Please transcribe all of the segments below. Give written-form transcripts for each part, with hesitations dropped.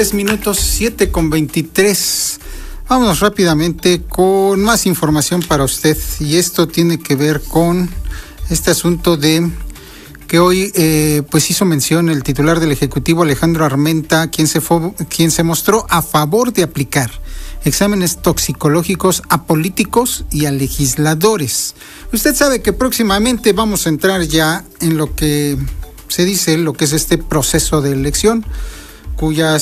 Minutos 7:23. Vamos rápidamente con más información para usted, y esto tiene que ver con este asunto de que hoy pues hizo mención el titular del Ejecutivo, Alejandro Armenta, quien se mostró a favor de aplicar exámenes toxicológicos a políticos y a legisladores. Usted sabe que próximamente vamos a entrar ya en lo que se dice, lo que es este proceso de elección, cuya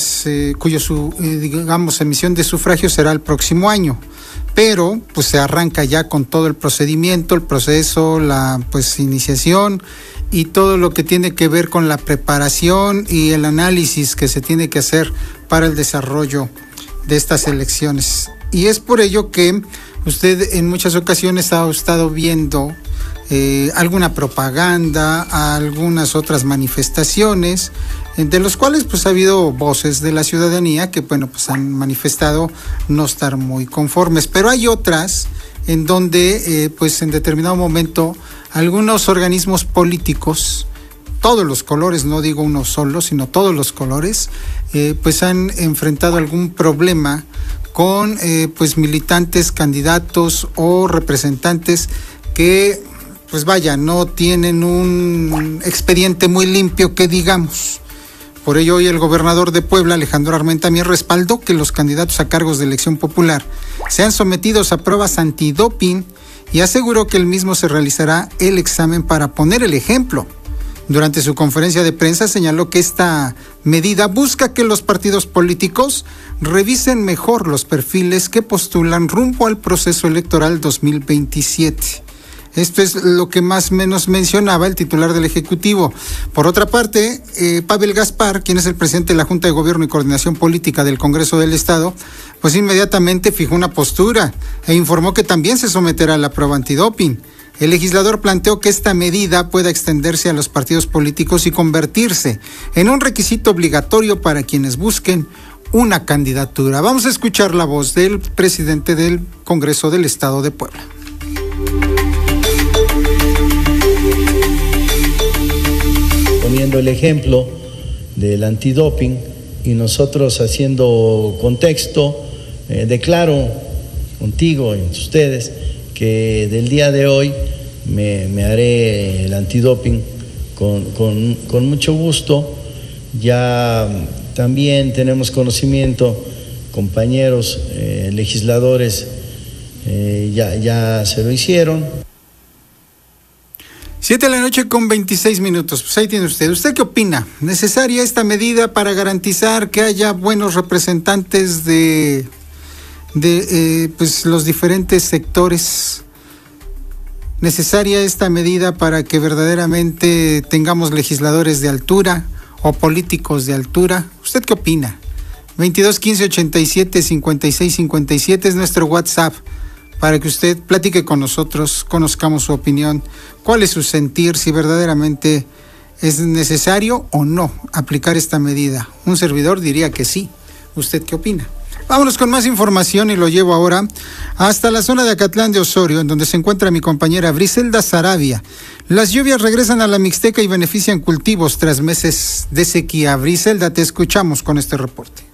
emisión de sufragio será el próximo año, pero pues se arranca ya con todo el procedimiento, el proceso, la iniciación y todo lo que tiene que ver con la preparación y el análisis que se tiene que hacer para el desarrollo de estas elecciones. Y es por ello que usted en muchas ocasiones ha estado viendo alguna propaganda, algunas otras manifestaciones, de los cuales pues ha habido voces de la ciudadanía que han manifestado no estar muy conformes, pero hay otras en donde en determinado momento algunos organismos políticos, todos los colores, no digo uno solo, sino todos los colores, han enfrentado algún problema con militantes, candidatos o representantes que no tienen un expediente muy limpio que digamos. Por ello, hoy el gobernador de Puebla, Alejandro Armenta, también respaldó que los candidatos a cargos de elección popular sean sometidos a pruebas antidoping y aseguró que el mismo se realizará el examen para poner el ejemplo. Durante su conferencia de prensa señaló que esta medida busca que los partidos políticos revisen mejor los perfiles que postulan rumbo al proceso electoral 2027. Esto es lo que más o menos mencionaba el titular del Ejecutivo. Por otra parte, Pavel Gaspar, quien es el presidente de la Junta de Gobierno y Coordinación Política del Congreso del Estado, inmediatamente fijó una postura e informó que también se someterá a la prueba antidoping. El legislador planteó que esta medida pueda extenderse a los partidos políticos y convertirse en un requisito obligatorio para quienes busquen una candidatura. Vamos a escuchar la voz del presidente del Congreso del Estado de Puebla. Poniendo el ejemplo del antidoping y nosotros haciendo contexto, declaro contigo y ustedes que del día de hoy me haré el antidoping con mucho gusto. Ya también tenemos conocimiento, compañeros legisladores ya se lo hicieron. 7:26 p.m. Pues ahí tiene usted. ¿Usted qué opina? ¿Necesaria esta medida para garantizar que haya buenos representantes de los diferentes sectores? ¿Necesaria esta medida para que verdaderamente tengamos legisladores de altura o políticos de altura? ¿Usted qué opina? 22 15 87 56 57 es nuestro WhatsApp, para que usted platique con nosotros, conozcamos su opinión, cuál es su sentir, si verdaderamente es necesario o no aplicar esta medida. Un servidor diría que sí. ¿Usted qué opina? Vámonos con más información y lo llevo ahora hasta la zona de Acatlán de Osorio, en donde se encuentra mi compañera Briselda Saravia. Las lluvias regresan a la Mixteca y benefician cultivos tras meses de sequía. Briselda, te escuchamos con este reporte.